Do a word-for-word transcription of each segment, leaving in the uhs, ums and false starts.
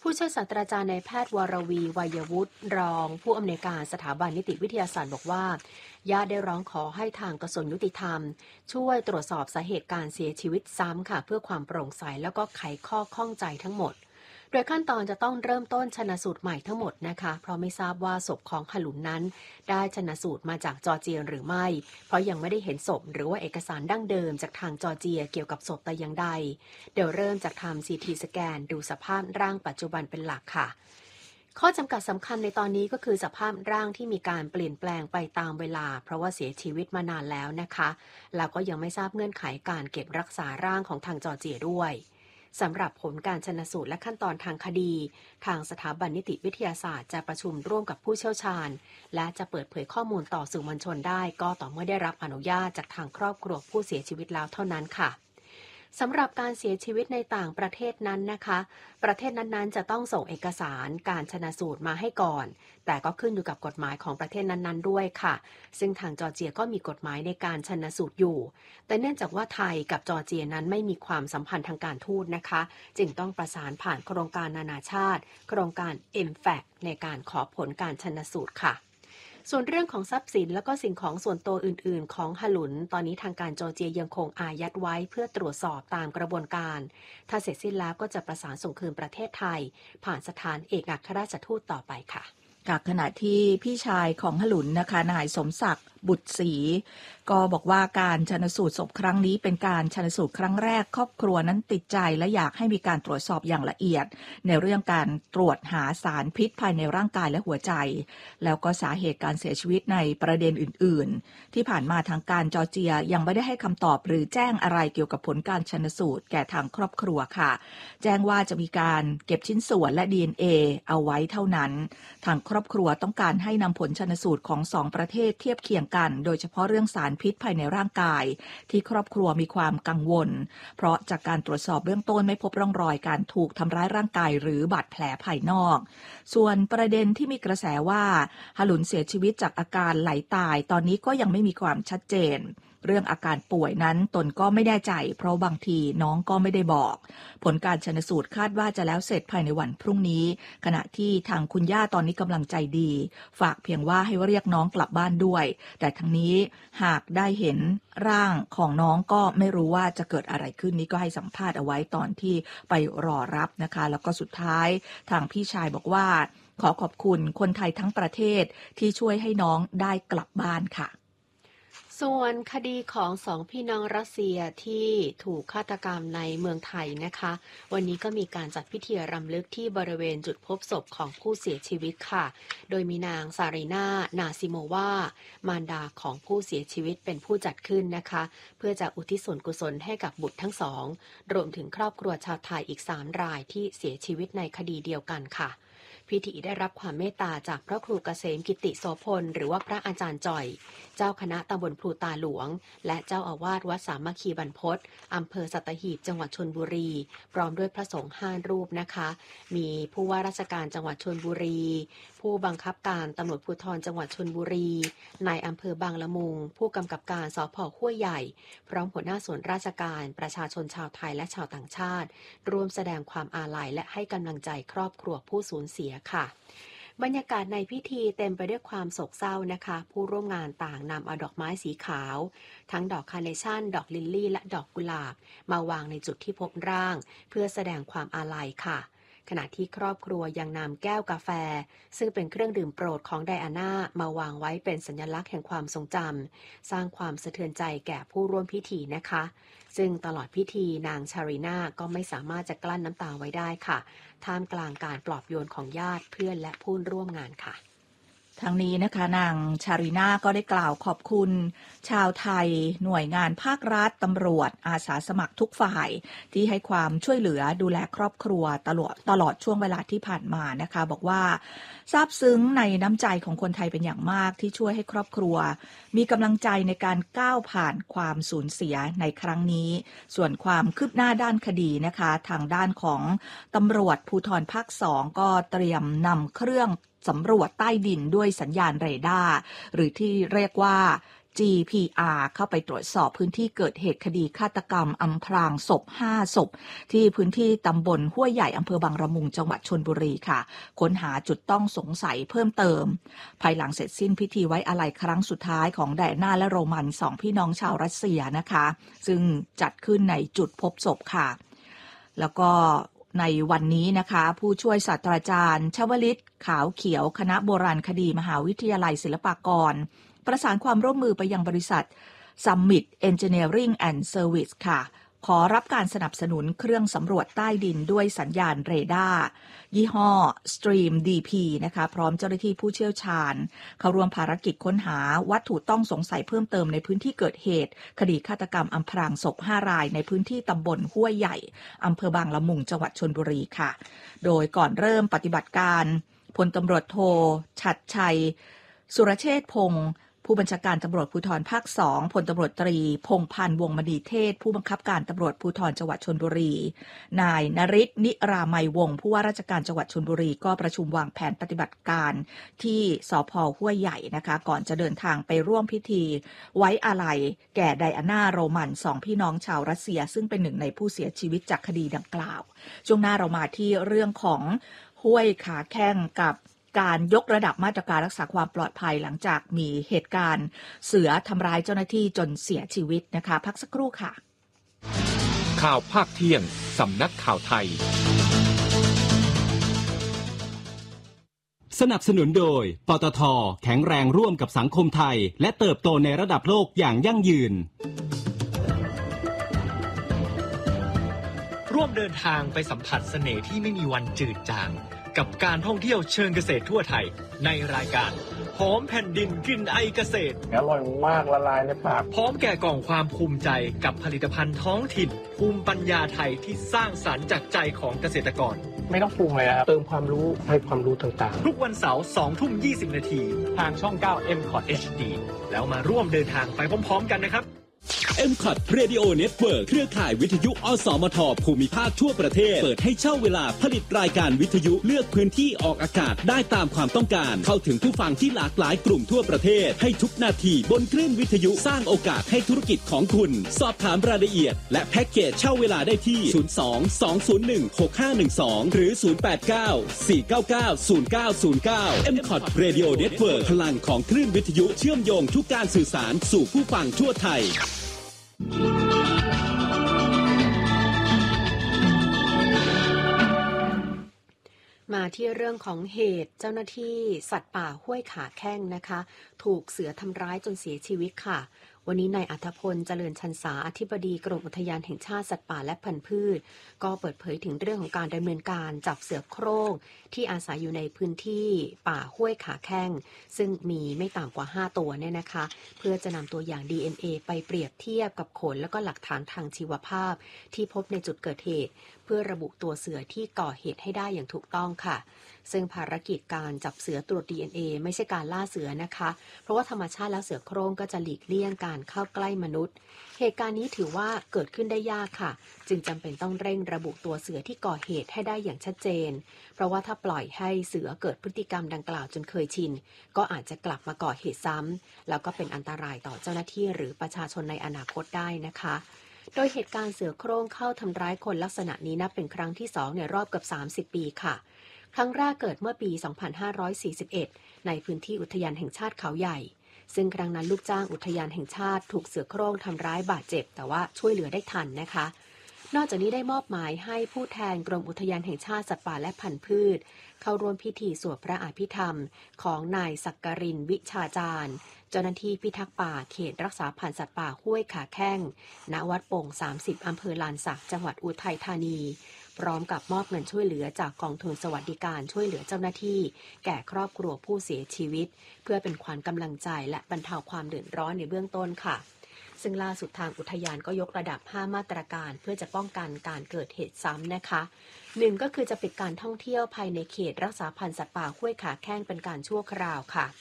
ผู้ช่วยศาสตราจารย์นายแพทย์วรวีวัยวุฒิรองผู้อำนวยการสถาบันนิติวิทยาศาสตร์บอกว่าญาติได้ร้องขอให้ทางกระทรวงยุติธรรมช่วยตรวจสอบสาเหตุการเสียชีวิตซ้ำค่ะเพื่อความโปร่งใสแล้วก็ไขข้อข้องใจทั้งหมดโดยขั้นตอนจะต้องเริ่มต้นชันสูตรใหม่ทั้งหมดนะคะเพราะไม่ทราบว่าศพของขลุนนั้นได้ชันสูตรมาจากจอร์เจียหรือไม่เพราะยังไม่ได้เห็นศพหรือว่าเอกสารดั้งเดิมจากทางจอร์เจียเกี่ยวกับศพแต่อย่างใดเดี๋ยวเริ่มจากทำ ซี ที สแกนดูสภาพร่างปัจจุบันเป็นหลักค่ะข้อจำกัดสำคัญในตอนนี้ก็คือสภาพร่างที่มีการเปลี่ยนแปลงไปตามเวลาเพราะว่าเสียชีวิตมานานแล้วนะคะแล้วก็ยังไม่ทราบเงื่อนไขการเก็บรักษาร่างของทางจอร์เจียด้วยสำหรับผลการชันสูตรและขั้นตอนทางคดีทางสถาบันนิติวิทยาศาสตร์จะประชุมร่วมกับผู้เชี่ยวชาญและจะเปิดเผยข้อมูลต่อสื่อมวลชนได้ก็ต่อเมื่อได้รับอนุญาตจากทางครอบครัวผู้เสียชีวิตแล้วเท่านั้นค่ะสำหรับการเสียชีวิตในต่างประเทศนั้นนะคะประเทศนั้นๆจะต้องส่งเอกสารการชันสูตรมาให้ก่อนแต่ก็ขึ้นอยู่กับกฎหมายของประเทศนั้นๆด้วยค่ะซึ่งทางจอร์เจียก็มีกฎหมายในการชันสูตรอยู่แต่เนื่องจากว่าไทยกับจอร์เจียนั้นไม่มีความสัมพันธ์ทางการทูตนะคะจึงต้องประสานผ่านโครงการนานาชาติโครงการ เอ็ม แฟค ในการขอผลการชันสูตรค่ะส่วนเรื่องของทรัพย์สินและก็สิ่งของส่วนตัวอื่นๆของฮลุนตอนนี้ทางการจอร์เจียยังคงอายัดไว้เพื่อตรวจสอบตามกระบวนการถ้าเสร็จสิ้นแล้วก็จะประสานส่งคืนประเทศไทยผ่านสถานเอกอัครราชทูตต่อไปค่ะจากขณะที่พี่ชายของฮลุนนะคะนายสมศักดิ์บุตรศรีก็บอกว่าการชันสูตรศพครั้งนี้เป็นการชันสูตรครั้งแรกครอบครัวนั้นติดใจและอยากให้มีการตรวจสอบอย่างละเอียดในเรื่องการตรวจหาสารพิษภายในร่างกายและหัวใจแล้วก็สาเหตุการเสียชีวิตในประเด็นอื่นๆที่ผ่านมาทางการจอร์เจียยังไม่ได้ให้คำตอบหรือแจ้งอะไรเกี่ยวกับผลการชันสูตรแก่ทางครอบครัวค่ะแจ้งว่าจะมีการเก็บชิ้นส่วนและ ดี เอ็น เอ เอาไว้เท่านั้นทางครอบครัวต้องการให้นำผลชันสูตรของสองประเทศเทียบเคียงกันโดยเฉพาะเรื่องสารพิษภายในร่างกายที่ครอบครัวมีความกังวลเพราะจากการตรวจสอบเบื้องต้นไม่พบร่องรอยการถูกทำร้ายร่างกายหรือบาดแผลภายนอกส่วนประเด็นที่มีกระแสว่าฮลุนเสียชีวิตจากอาการไหลตายตอนนี้ก็ยังไม่มีความชัดเจนเรื่องอาการป่วยนั้นตนก็ไม่แน่ใจเพราะบางทีน้องก็ไม่ได้บอกผลการชันสูตรคาดว่าจะแล้วเสร็จภายในวันพรุ่งนี้ขณะที่ทางคุณย่าตอนนี้กำลังใจดีฝากเพียงว่าให้เรียกน้องกลับบ้านด้วยแต่ทั้งนี้หากได้เห็นร่างของน้องก็ไม่รู้ว่าจะเกิดอะไรขึ้นนี้ก็ให้สัมภาษณ์เอาไว้ตอนที่ไปรอรับนะคะแล้วก็สุดท้ายทางพี่ชายบอกว่าขอขอบคุณคนไทยทั้งประเทศที่ช่วยให้น้องได้กลับบ้านค่ะส่วนคดีของสองพี่น้องรัสเซียที่ถูกฆาตกรรมในเมืองไทยนะคะวันนี้ก็มีการจัดพิธีรำลึกที่บริเวณจุดพบศพของผู้เสียชีวิตค่ะโดยมีนางซารีนานาซิโมวามารดาของผู้เสียชีวิตเป็นผู้จัดขึ้นนะคะเพื่อจะอุทิศส่วนกุศลให้กับบุตรทั้งสองรวมถึงครอบครัวชาวไทยอีกสามรายที่เสียชีวิตในคดีเดียวกันค่ะพิธีได้รับความเมตตาจากพระครูเกษมกิติโสพลหรือว่าพระอาจารย์จ่อยเจ้าคณะตำบลพลูตาหลวงและเจ้าอาวาสวัดสามัคคีบรรพตอำเภอสัตหีบจังหวัดชลบุรีพร้อมด้วยพระสงฆ์ห้ารูปนะคะมีผู้ว่าราชการจังหวัดชลบุรีผู้บังคับการตำรวจภูธรจังหวัดชลบุรีนายอำเภอบางละมุงผู้กำกับการสภ.ห้วยใหญ่พร้อมหัวหน้าส่วนราชการประชาชนชาวไทยและชาวต่างชาติร่วมแสดงความอาลัยและให้กำลังใจครอบครัวผู้สูญเสียค่ะบรรยากาศในพิธีเต็มไปด้วยความโศกเศร้านะคะผู้ร่วมงานต่างนำเอาดอกไม้สีขาวทั้งดอกคาร์เนชั่นดอกลิลลี่และดอกกุหลาบมาวางในจุดที่พบร่างเพื่อแสดงความอาลัยค่ะขณะที่ครอบครัวยังนำแก้วกาแฟซึ่งเป็นเครื่องดื่มโปรดของไดอาน่ามาวางไว้เป็นสัญลักษณ์แห่งความทรงจำสร้างความสะเทือนใจแก่ผู้ร่วมพิธีนะคะซึ่งตลอดพิธีนางชารีนาก็ไม่สามารถจะกลั้นน้ำตาไว้ได้ค่ะท่ามกลางการปลอบโยนของญาติเพื่อนและผู้ร่วมงานค่ะทางนี้นะคะนางชารีนาก็ได้กล่าวขอบคุณชาวไทยหน่วยงานภาครัฐตำรวจอาสาสมัครทุกฝ่ายที่ให้ความช่วยเหลือดูแลครอบครัวตลอดตลอดช่วงเวลาที่ผ่านมานะคะบอกว่าซาบซึ้งในน้ำใจของคนไทยเป็นอย่างมากที่ช่วยให้ครอบครัวมีกำลังใจในการก้าวผ่านความสูญเสียในครั้งนี้ส่วนความคืบหน้าด้านคดีนะคะทางด้านของตำรวจภูธรภาคสองก็เตรียมนำเครื่องสำรวจใต้ดินด้วยสัญญาณเรดาร์หรือที่เรียกว่าจี พี อาร์ เข้าไปตรวจสอบพื้นที่เกิดเหตุคดีฆาตกรรมอำพรางศพห้าศพที่พื้นที่ตำบลห้วยใหญ่อำเภอบางละมุงจังหวัดชลบุรีค่ะค้นหาจุดต้องสงสัยเพิ่มเติมภายหลังเสร็จสิ้นพิธีไว้อาลัยครั้งสุดท้ายของไดอาน่าและโรมันสองพี่น้องชาวรัสเซียนะคะซึ่งจัดขึ้นในจุดพบศพค่ะแล้วก็ในวันนี้นะคะผู้ช่วยศาสตราจารย์ชวลิตขาวเขียวคณะโบราณคดีมหาวิทยาลัยศิลปากรประสานความร่วมมือไปยังบริษัท Summit Engineering and Service ค่ะขอรับการสนับสนุนเครื่องสำรวจใต้ดินด้วยสัญญาณเรดาร์ยี่ห้อ Stream ดี พี นะคะพร้อมเจ้าหน้าที่ผู้เชี่ยวชาญเข้าร่วมภารกิจค้นหาวัตถุต้องสงสัยเพิ่มเติมในพื้นที่เกิดเหตุคดีฆาตกรรมอำพรางศพห้ารายในพื้นที่ตำบลห้วยใหญ่อำเภอบางละมุงจังหวัดชลบุรีค่ะโดยก่อนเริ่มปฏิบัติการพลตำรวจโทฉัตรชัยสุรเชษฐ์พงศ์ผู้บัญชาการตำรวจภูธรภาคสองพลตำรวจตรีพงษ์พันธ์วงศ์มณีเทศผู้บังคับการตำรวจภูธรจังหวัดชลบุรีนายนฤทธิ์นิรามัยวงศ์ผู้ว่าราชการจังหวัดชลบุรีก็ประชุมวางแผนปฏิบัติการที่สภ.ห้วยใหญ่นะคะก่อนจะเดินทางไปร่วมพิธีไว้อาลัยแก่ไดอาน่าโรมันสองพี่น้องชาวรัสเซียซึ่งเป็นหนึ่งในผู้เสียชีวิตจากคดีดังกล่าวช่วงหน้าเรามาที่เรื่องของห้วยขาแข้งกับการยกระดับมาตรการรักษาความปลอดภัยหลังจากมีเหตุการณ์เสือทำร้ายเจ้าหน้าที่จนเสียชีวิตนะคะพักสักครู่ค่ะข่าวภาคเที่ยงสำนักข่าวไทยสนับสนุนโดยปตท.แข็งแรงร่วมกับสังคมไทยและเติบโตในระดับโลกอย่างยั่งยืนร่วมเดินทางไปสัมผัสเสน่ห์ที่ไม่มีวันจืดจางกับการท่องเที่ยวเชิงเกษตรทั่วไทยในรายการหอมแผ่นดินกลิ่นไอเกษตรอร่อยมากละลายในปากพร้อมแก่กล่องความภูมิใจกับผลิตภัณฑ์ท้องถิ่นภูมิปัญญาไทยที่สร้างสรรค์จากใจของเกษตรกรไม่ต้องปรุงเลยครับเติมความรู้ให้ความรู้ต่างๆทุกวันเสาร์สองทุ่มยี่สิบนาทีทางช่องเก้า เอ็ม คอท เอช ดี แล้วมาร่วมเดินทางไปพร้อมๆกันนะครับเอ็ม คอท Radio Network เครือข่ายวิทยุอสมทภูมิภาคทั่วประเทศเปิดให้เช่าเวลาผลิตรายการวิทยุเลือกพื้นที่ออกอากาศได้ตามความต้องการเข้าถึงผู้ฟังที่หลากหลายกลุ่มทั่วประเทศให้ทุกนาทีบนคลื่นวิทยุสร้างโอกาสให้ธุรกิจของคุณสอบถามรายละเอียดและแพ็กเกจเช่าเวลาได้ที่ศูนย์ สอง สอง ศูนย์ หนึ่ง หก ห้า หนึ่ง สองหรือศูนย์ แปด เก้า สี่ เก้า เก้า ศูนย์ เก้า ศูนย์ เก้า เอ็ม คอท Radio Network พลังของคลื่นวิทยุเชื่อมโยงทุกการสื่อสารสู่ผู้ฟังทั่วไทยมาที่เรื่องของเหตุเจ้าหน้าที่สัตว์ป่าห้วยขาแข้งนะคะถูกเสือทำร้ายจนเสียชีวิตค่ะวันนี้นายอัธพลเจริญชันษาอธิบดีกรมอุทยานแห่งชาติสัตว์ป่าและพันธุ์พืชก็เปิดเผยถึงเรื่องของการดำเนินการจับเสือโคร่งที่อาศัยอยู่ในพื้นที่ป่าห้วยขาแข้งซึ่งมีไม่ต่ำกว่าห้าตัวเนี่ยนะคะเพื่อจะนำตัวอย่าง ดี เอ็น เอ ไปเปรียบเทียบกับขนและก็หลักฐานทางชีวภาพที่พบในจุดเกิดเหตุเพื่อระบุตัวเสือที่ก่อเหตุให้ได้อย่างถูกต้องค่ะซึ่งภารกิจการจับเสือตรวจ ดี เอ็น เอ ไม่ใช่การล่าเสือนะคะเพราะว่าธรรมชาติแล้วเสือโคร่งก็จะหลีกเลี่ยงการเข้าใกล้มนุษย์เหตุการณ์นี้ถือว่าเกิดขึ้นได้ยากค่ะจึงจำเป็นต้องเร่งระบุตัวเสือที่ก่อเหตุให้ได้อย่างชัดเจนเพราะว่าถ้าปล่อยให้เสือเกิดพฤติกรรมดังกล่าวจนเคยชินก็อาจจะกลับมาก่อเหตุซ้ำแล้วก็เป็นอันตรายต่อเจ้าหน้าที่หรือประชาชนในอนาคตได้นะคะโดยเหตุการณ์เสือโคร่งเข้าทำร้ายคนลักษณะนี้นับเป็นครั้งที่สองในรอบเกือบสามสิบปีค่ะครั้งแรกเกิดเมื่อปีสองพันห้าร้อยสี่สิบเอ็ดในพื้นที่อุทยานแห่งชาติเขาใหญ่ซึ่งครั้งนั้นลูกจ้างอุทยานแห่งชาติถูกเสือโคร่งทำร้ายบาดเจ็บแต่ว่าช่วยเหลือได้ทันนะคะนอกจากนี้ได้มอบหมายให้ผู้แทนกรมอุทยานแห่งชาติสัตว์ป่าและพันธุ์พืชเข้าร่วมพิธีสวดพระอภิธรรมของนายสักกรินวิชาจารย์เจ้าหน้าที่พิทักษ์ป่าเขตรักษาพันธุ์สัตว์ป่าห้วยขาแข้งณวัดโป่งสามสิบอำเภอลานสักจังหวัดอุทัยธานีพร้อมกับมอบเงินช่วยเหลือจากกองทุนสวัสดิการช่วยเหลือเจ้าหน้าที่แก่ครอบครัวผู้เสียชีวิตเพื่อเป็นขวัญกำลังใจและบรรเทาความเดือดร้อนในเบื้องต้นค่ะซึ่งล่าสุดทางอุทยานก็ยกระดับห้ามาตรการเพื่อจะป้องกันการเกิดเหตุซ้ำนะคะหนึ่งก็คือจะปิดการท่องเที่ยวภายในเขตรักษาพันธุ์สัตว์ป่าห้วยขาแข้งเป็นการชั่วคราวค่ะ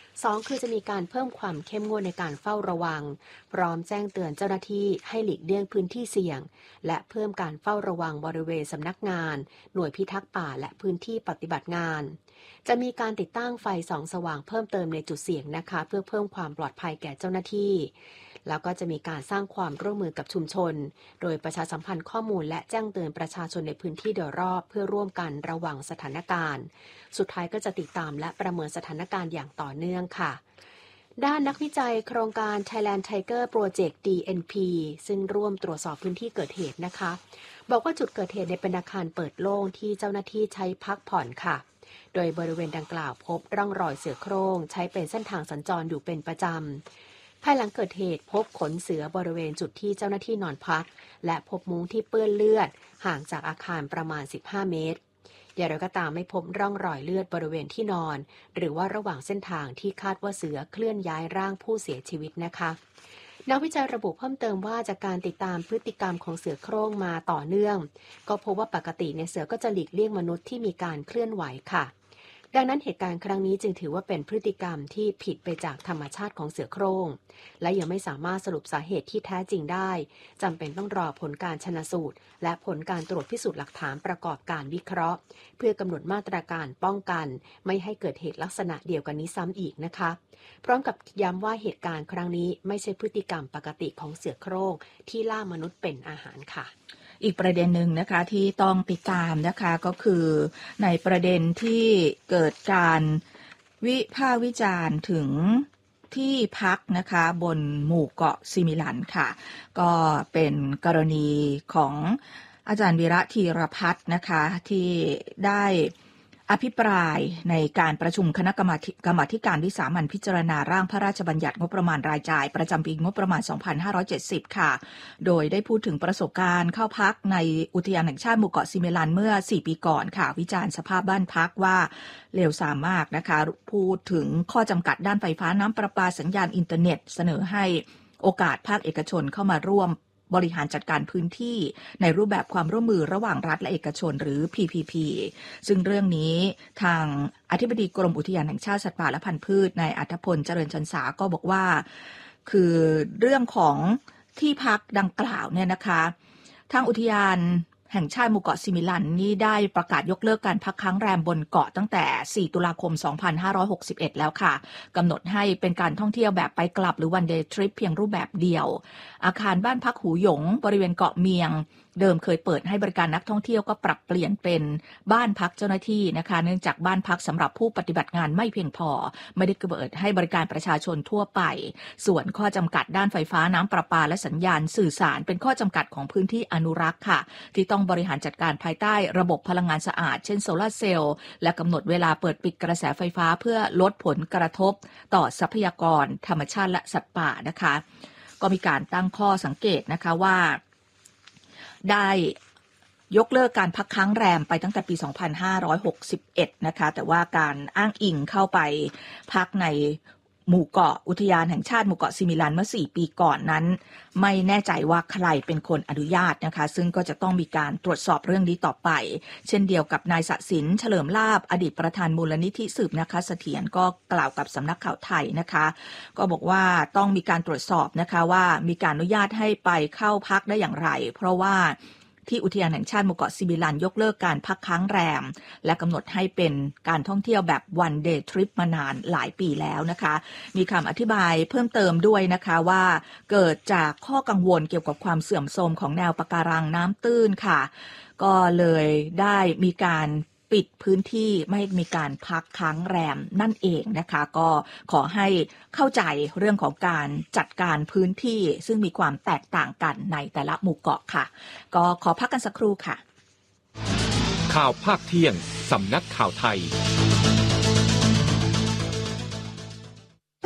สองคือจะมีการเพิ่มความเข้มงวดในการเฝ้าระวังพร้อมแจ้งเตือนเจ้าหน้าที่ให้หลีกเลี่ยงพื้นที่เสี่ยงและเพิ่มการเฝ้าระวังบริเวณสำนักงานหน่วยพิทักษ์ป่าและพื้นที่ปฏิบัติงานจะมีการติดตั้งไฟส่องสว่างเพิ่มเติมในจุดเสี่ยงนะคะเพื่อเพิ่มความปลอดภัยแก่เจ้าหน้าที่แล้วก็จะมีการสร้างความร่วมมือกับชุมชนโดยประชาสัมพันธ์ข้อมูลและแจ้งเตือนประชาชนในพื้นที่โดยรอบเพื่อร่วมกันระวังสถานการณ์สุดท้ายก็จะติดตามและประเมินสถานการณ์อย่างต่อเนื่องค่ะด้านนักวิจัยโครงการ Thailand Tiger Project ดี เอ็น พี ซึ่งร่วมตรวจสอบพื้นที่เกิดเหตุนะคะบอกว่าจุดเกิดเหตุในเป็นอาคารเปิดโล่งที่เจ้าหน้าที่ใช้พักผ่อนค่ะโดยบริเวณดังกล่าวพบร่องรอยเสือโคร่งใช้เป็นเส้นทางสัญจรอยู่เป็นประจำภายหลังเกิดเหตุพบขนเสือบริเวณจุดที่เจ้าหน้าที่นอนพักและพบมุ้งที่เปื้อนเลือดห่างจากอาคารประมาณสิบห้าเมตรอย่างไรก็ตามไม่พบร่องรอยเลือดบริเวณที่นอนหรือว่าระหว่างเส้นทางที่คาดว่าเสือเคลื่อนย้ายร่างผู้เสียชีวิตนะคะนักวิจัยระบุเพิ่มเติมว่าจากการติดตามพฤติกรรมของเสือโคร่งมาต่อเนื่องก็พบว่าปกติในเสือก็จะหลีกเลี่ยงมนุษย์ที่มีการเคลื่อนไหวค่ะดังนั้นเหตุการณ์ครั้งนี้จึงถือว่าเป็นพฤติกรรมที่ผิดไปจากธรรมชาติของเสือโคร่งและยังไม่สามารถสรุปสาเหตุที่แท้จริงได้จำเป็นต้องรอผลการชันสูตรและผลการตรวจพิสูจน์หลักฐานประกอบการวิเคราะห์เพื่อกำหนดมาตรการป้องกันไม่ให้เกิดเหตุลักษณะเดียวกันนี้ซ้ำอีกนะคะพร้อมกับย้ำว่าเหตุการณ์ครั้งนี้ไม่ใช่พฤติกรรมปกติของเสือโคร่งที่ล่ามนุษย์เป็นอาหารค่ะอีกประเด็นหนึ่งนะคะที่ต้องติดตามนะคะก็คือในประเด็นที่เกิดการวิพากษ์วิจารณ์ถึงที่พักนะคะบนหมู่เกาะซิมิลันค่ะก็เป็นกรณีของอาจารย์วีระธีรพัฒน์นะคะที่ได้อภิปรายในการประชุมคณะกรรมกรรมาธิการวิสามัญพิจารณาร่างพระราชบัญญัติงบประมาณรายจ่ายประจำปีงบประมาณสองพันห้าร้อยเจ็ดสิบค่ะโดยได้พูดถึงประสบการณ์เข้าพักในอุทยานแห่งชาติหมู่เกาะซิมิลันเมื่อสี่ปีก่อนค่ะวิจารณ์สภาพบ้านพักว่าเลวทรามมากนะคะพูดถึงข้อจำกัดด้านไฟฟ้าน้ำประปาสัญญาณอินเทอร์เน็ตเสนอให้โอกาสภาคเอกชนเข้ามาร่วมบริหารจัดการพื้นที่ในรูปแบบความร่วมมือระหว่างรัฐและเอกชนหรือ พี พี พี ซึ่งเรื่องนี้ทางอธิบดีกรมอุทยานแห่งชาติสัตว์ป่าและพันธุ์พืชนายอัธพลเจริญชันษาก็บอกว่าคือเรื่องของที่พักดังกล่าวเนี่ยนะคะทางอุทยานแห่งชาติหมู่เกาะซิมิลันนี่ได้ประกาศยกเลิกการพักค้างแรมบนเกาะตั้งแต่สี่ตุลาคมสองพันห้าร้อยหกสิบเอ็ดแล้วค่ะกำหนดให้เป็นการท่องเที่ยวแบบไปกลับหรือ one day trip เพียงรูปแบบเดียวอาคารบ้านพักหูหยงบริเวณเกาะเมียงเดิมเคยเปิดให้บริการนักท่องเที่ยวก็ปรับเปลี่ยนเป็นบ้านพักเจ้าหน้าที่นะคะเนื่องจากบ้านพักสำหรับผู้ปฏิบัติงานไม่เพียงพอไม่ได้เปิดให้บริการประชาชนทั่วไปส่วนข้อจำกัดด้านไฟฟ้าน้ำประปาและสัญญาณสื่อสารเป็นข้อจำกัดของพื้นที่อนุรักษ์ค่ะที่ต้องบริหารจัดการภายใต้ระบบพลังงานสะอาดเช่นโซลาร์เซลล์และกำหนดเวลาเปิดปิดกระแสไฟฟ้าเพื่อลดผลกระทบต่อทรัพยากรธรรมชาติและสัตว์ป่านะคะก็มีการตั้งข้อสังเกตนะคะว่าได้ยกเลิกการพักค้างแรมไปตั้งแต่ปีสองพันห้าร้อยหกสิบเอ็ดนะคะแต่ว่าการอ้างอิงเข้าไปพักในหมู่เกาะอุทยานแห่งชาติหมู่เกาะซิมิลันเมื่อสี่ปีก่อนนั้นไม่แน่ใจว่าใครเป็นคนอนุญาตนะคะซึ่งก็จะต้องมีการตรวจสอบเรื่องนี้ต่อไปเช่นเดียวกับนายสศินเฉลิมลาภอดีตประธานมูลนิธิสืบนะคะเสถียรก็กล่าวกับสำนักข่าวไทยนะคะก็บอกว่าต้องมีการตรวจสอบนะคะว่ามีการอนุญาตให้ไปเข้าพักได้อย่างไรเพราะว่าที่อุทยานแห่งชาติหมู่เกาะซิมิลันยกเลิกการพักค้างแรมและกำหนดให้เป็นการท่องเที่ยวแบบ one day trip มานานหลายปีแล้วนะคะมีคำอธิบายเพิ่มเติมด้วยนะคะว่าเกิดจากข้อกังวลเกี่ยวกับความเสื่อมโทรมของแนวปะการังน้ำตื้นค่ะก็เลยได้มีการปิดพื้นที่ไม่ให้มีการพักค้างแรมนั่นเองนะคะก็ขอให้เข้าใจเรื่องของการจัดการพื้นที่ซึ่งมีความแตกต่างกันในแต่ละหมู่เกาะค่ะก็ขอพักกันสักครู่ค่ะข่าวภาคเที่ยงสำนักข่าวไทย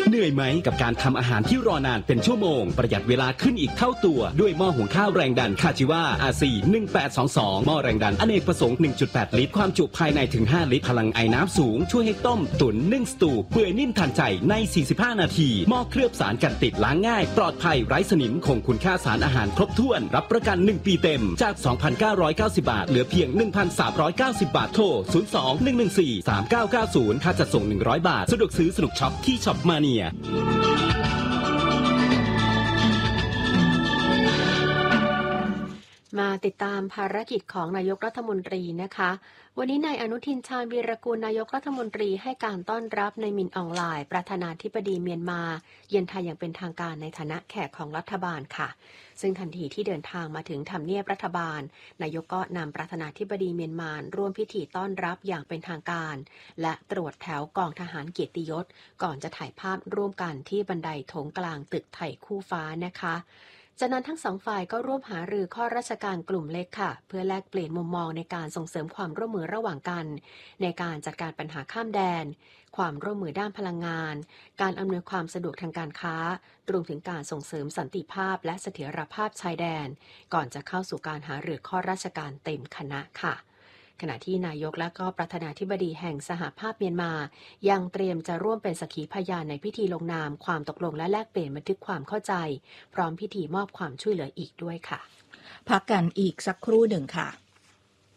เหนื่อยไหมกับการทำอาหารที่รอนานเป็นชั่วโมงประหยัดเวลาขึ้นอีกเท่าตัวด้วยหม้อหุงข้าวแรงดันคาจิวา อาร์ ซี หนึ่งแปดสองสอง หม้อแรงดันอเนกประสงค์ หนึ่งจุดแปด ลิตรความจุภายในถึงห้าลิตรพลังไอน้ำสูงช่วยให้ต้มตุ๋นนึ่งสตูเปื่อยนิ่มทันใจในสี่สิบห้านาทีหม้อเคลือบสารกันติดล้างง่ายปลอดภัยไร้สนิมคงคุณค่าสารอาหารครบถ้วนรับประกันหนึ่งปีเต็มจาก สองพันเก้าร้อยเก้าสิบ บาทเหลือเพียง หนึ่งพันสามร้อยเก้าสิบ บาทโทรศูนย์ สอง หนึ่ง หนึ่ง สี่ สาม เก้า เก้า ศูนย์ค่าจัดส่งหนึ่งร้อยบาทสะดวกซื้อสนุกช็อปที่ช็อปมาเนียมาติดตามภารกิจของนายกรัฐมนตรีนะคะวันนี้นายอนุทินชาญวีรกูลนายกรัฐมนตรีให้การต้อนรับในมินอองไลน์ประธานาธิบดีเมียนมาเยือนไทยอย่างเป็นทางการในฐานะแขกของรัฐบาลค่ะซึ่งทันทีที่เดินทางมาถึงทำเนียบรัฐบาลนายกก็นำประธานาธิบดีเมียนมาร่วมพิธีต้อนรับอย่างเป็นทางการและตรวจแถวกองทหารเกียรติยศก่อนจะถ่ายภาพร่วมกันที่บันไดโถงกลางตึกไทยคู่ฟ้านะคะจากนั้นทั้งสองฝ่ายก็ร่วมหารือข้อราชการกลุ่มเล็กค่ะเพื่อแลกเปลี่ยนมุมมองในการส่งเสริมความร่วมมือระหว่างกันในการจัดการปัญหาข้ามแดนความร่วมมือด้านพลังงานการอำนวยความสะดวกทางการค้ารวมถึงการส่งเสริมสันติภาพและเสถียรภาพชายแดนก่อนจะเข้าสู่การหารือข้อราชการเต็มคณะค่ะขณะที่นายกและก็ประธานาธิบดีแห่งสหภาพเมียนมายังเตรียมจะร่วมเป็นสักขีพยานในพิธีลงนามความตกลงและแลกเปลี่ยนบันทึกความเข้าใจพร้อมพิธีมอบความช่วยเหลืออีกด้วยค่ะพักกันอีกสักครู่หนึ่งค่ะ